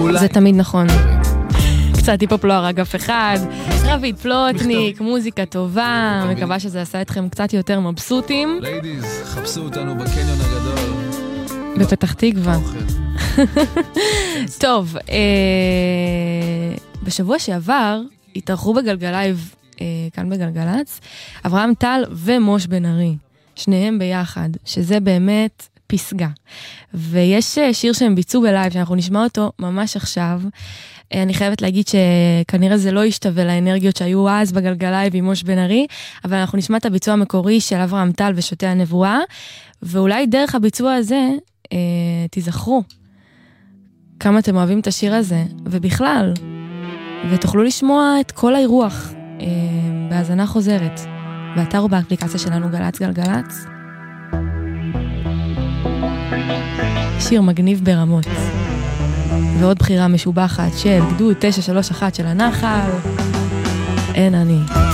זה תמיד נכון. קצת היפ-הופ לא הרג אף אחד, רביד פלוטניק, מוזיקה טובה, מקווה שזה עשה אתכם קצת יותר מבסוטים. ליידיז, חפשו אותנו בקניון הגדול. בפתח תקווה. טוב, בשבוע שעבר התארחו בגלגלייב, כאן בגלגלץ, אברהם טל ומוש בן ארי, שניהם ביחד, שזה באמת פסגה. ויש שיר שהם ביצעו בלייב, שאנחנו נשמע אותו ממש עכשיו. אני חייבת להגיד שכנראה זה לא ישתווה לאנרגיות שהיו אז בגלגלייב עם מוש בן ארי, אבל אנחנו נשמע את הביצוע המקורי של אברהם טל ושוטי הנבואה, ואולי דרך הביצוע הזה תזכרו כמה אתם אוהבים את השיר הזה, ובכלל, ותוכלו לשמוע את כל האירוח בהאזנה חוזרת, באתר ובאפליקציה שלנו גלץ גלגלץ. שיר מגניב ברמות. ועוד בחירה משובחת של גדוד 931 של הנחל, אין אני.